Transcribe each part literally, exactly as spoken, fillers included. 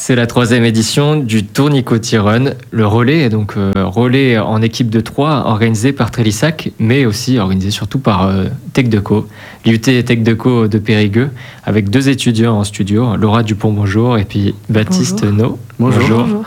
C'est la troisième édition du Tournicoti Run. Le relais est donc euh, relais en équipe de trois organisé par Trélissac, mais aussi organisé surtout par euh, TechDeco, l'I U T TechDeco de Périgueux, avec deux étudiants en studio, Laura Dupont, bonjour, et puis Baptiste No. Bonjour. Bonjour. Bonjour.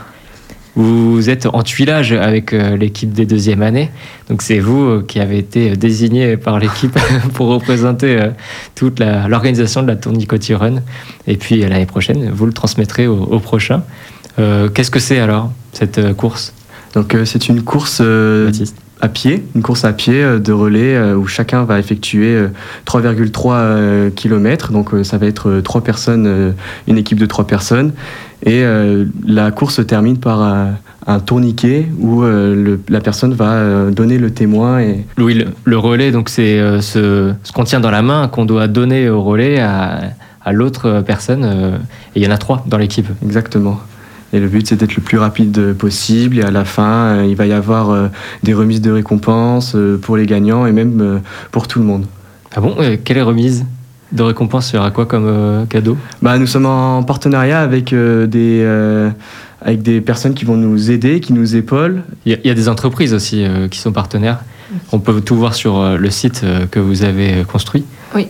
Vous êtes en tuilage avec euh, l'équipe des deuxième années, donc c'est vous euh, qui avez été désigné par l'équipe pour représenter euh, toute la, l'organisation de la Tournicoti Run. Et puis euh, l'année prochaine, vous le transmettrez au, au prochain. Euh, qu'est-ce que c'est alors, cette euh, course ? Donc euh, c'est une course euh, à pied, une course à pied euh, de relais euh, où chacun va effectuer euh, trois virgule trois euh, kilomètres. Donc euh, ça va être euh, trois personnes, euh, une équipe de trois personnes. Et euh, la course se termine par euh, un tourniquet où euh, le, la personne va euh, donner le témoin. Et... Louis, le, le relais, donc c'est euh, ce, ce qu'on tient dans la main, qu'on doit donner au relais à, à l'autre personne. Euh, et il y en a trois dans l'équipe. Exactement. Et le but, c'est d'être le plus rapide possible. Et à la fin, euh, il va y avoir euh, des remises de récompenses euh, pour les gagnants et même euh, pour tout le monde. Ah bon ? euh, Quelle remise de récompense, il y aura quoi comme euh, cadeau ? Bah, nous sommes en partenariat avec, euh, des, euh, avec des personnes qui vont nous aider, qui nous épaulent. Il y, y a des entreprises aussi euh, qui sont partenaires. On peut tout voir sur euh, le site euh, que vous avez construit. Oui.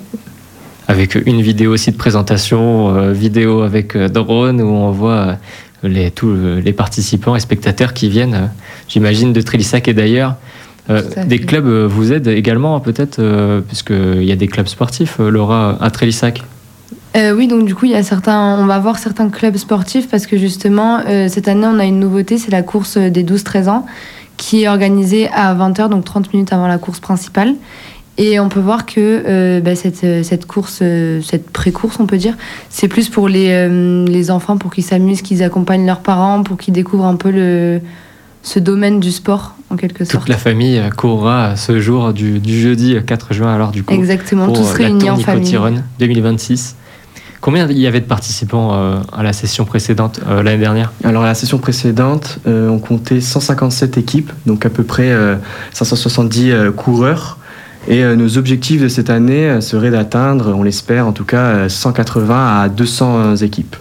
Avec une vidéo aussi de présentation, euh, vidéo avec euh, drone, où on voit euh, les, tous euh, les participants et spectateurs qui viennent, euh, j'imagine, de Trélissac et d'ailleurs. Euh, des clubs euh, vous aident également, peut-être, euh, puisqu'il y a des clubs sportifs, euh, Laura, à Trélissac. Euh, oui, donc du coup, il y a certains, on va voir certains clubs sportifs parce que justement, euh, cette année, on a une nouveauté, c'est la course des douze treize ans qui est organisée à vingt heures, donc trente minutes avant la course principale. Et on peut voir que euh, bah, cette, cette course, euh, cette pré-course, on peut dire, c'est plus pour les, euh, les enfants, pour qu'ils s'amusent, qu'ils accompagnent leurs parents, pour qu'ils découvrent un peu le, ce domaine du sport, en quelque sorte. Toute la famille courra ce jour du, du jeudi quatre juin, alors du coup. Exactement, pour tous réunis en famille. Tournicoti Run deux mille vingt-six. Combien il y avait de participants euh, à la session précédente, euh, l'année dernière ? Alors, à la session précédente, euh, on comptait cent cinquante-sept équipes, donc à peu près euh, cinq cent soixante-dix euh, coureurs. Et euh, nos objectifs de cette année euh, seraient d'atteindre, on l'espère en tout cas, euh, cent quatre-vingts à deux cents équipes.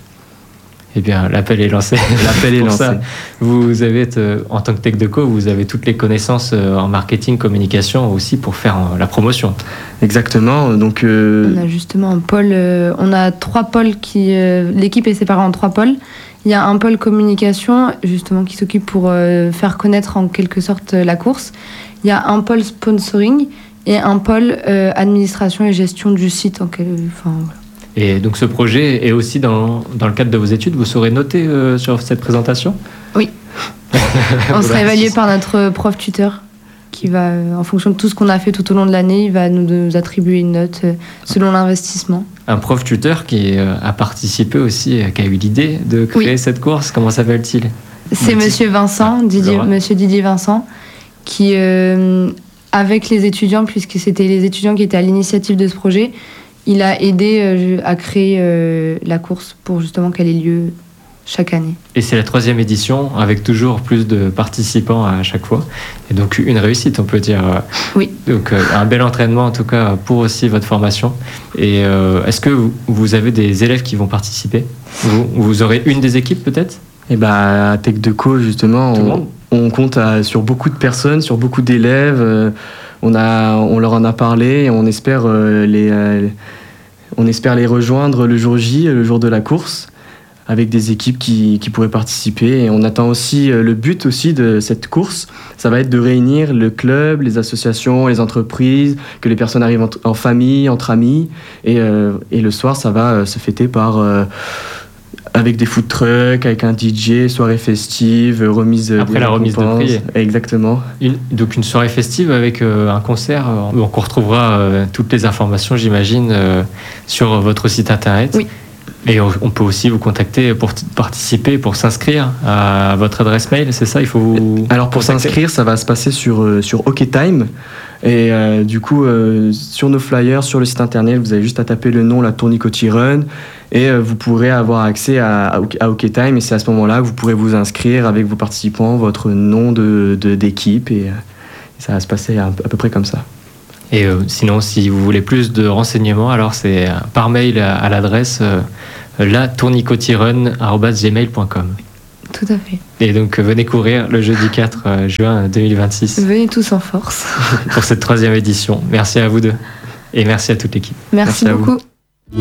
Eh bien, l'appel est lancé. L'appel est lancé. Ça, vous avez, euh, en tant que TechDeco, vous avez toutes les connaissances euh, en marketing, communication aussi pour faire euh, la promotion. Exactement. Donc, euh... on a justement un pôle. Euh, on a trois pôles qui. Euh, l'équipe est séparée en trois pôles. Il y a un pôle communication, justement, qui s'occupe pour euh, faire connaître en quelque sorte la course. Il y a un pôle sponsoring et un pôle euh, administration et gestion du site. En quel... enfin, voilà. Et donc ce projet est aussi dans, dans le cadre de vos études. Vous serez noté euh, sur cette présentation ? Oui. On sera évalué par notre prof tuteur qui va, euh, en fonction de tout ce qu'on a fait tout au long de l'année, il va nous, nous attribuer une note euh, selon l'investissement. Un prof tuteur qui euh, a participé aussi, euh, qui a eu l'idée de créer oui. cette course. Comment s'appelle-t-il ? C'est Monsieur Vincent, ah, Didier, Monsieur Didier Vincent, qui, euh, avec les étudiants, puisque c'était les étudiants qui étaient à l'initiative de ce projet, il a aidé euh, à créer euh, la course pour justement qu'elle ait lieu chaque année. Et c'est la troisième édition, avec toujours plus de participants à chaque fois. Et donc une réussite, on peut dire. Oui. Donc euh, un bel entraînement, en tout cas, pour aussi votre formation. Et euh, est-ce que vous, vous avez des élèves qui vont participer ? vous, vous aurez une des équipes, peut-être ? Eh ben, à TechDeco, justement, on, on compte à, sur beaucoup de personnes, sur beaucoup d'élèves. Euh, on, a, on leur en a parlé et on espère, euh, les, euh, on espère les rejoindre le jour J, le jour de la course, avec des équipes qui, qui pourraient participer. Et on attend aussi, euh, le but aussi de cette course, ça va être de réunir le club, les associations, les entreprises, que les personnes arrivent en, en famille, entre amis. Et, euh, et le soir, ça va euh, se fêter par... Euh, avec des food trucks, avec un D J, soirée festive, remise après la remise de prix. Exactement. Une, donc une soirée festive avec euh, un concert. Euh, donc on retrouvera euh, toutes les informations, j'imagine, euh, sur votre site internet. Oui. Et on, on peut aussi vous contacter pour t- participer, pour s'inscrire à votre adresse mail, c'est ça ? Il faut vous Alors pour contacter. S'inscrire, ça va se passer sur, euh, sur OkTime. Et euh, du coup, euh, sur nos flyers, sur le site internet, vous avez juste à taper le nom, la Tournicoti Run, et euh, vous pourrez avoir accès à, à, à OkTime. Et c'est à ce moment-là que vous pourrez vous inscrire avec vos participants, votre nom de, de, d'équipe, et, euh, et ça va se passer à, à peu près comme ça. Et euh, sinon, si vous voulez plus de renseignements, alors c'est par mail à, à l'adresse euh, la tournicotirun arobase gmail point com. Tout à fait. Et donc venez courir le jeudi quatre juin deux mille vingt-six. Venez tous en force. Pour cette troisième édition. Merci à vous deux. Et merci à toute l'équipe. Merci, merci beaucoup.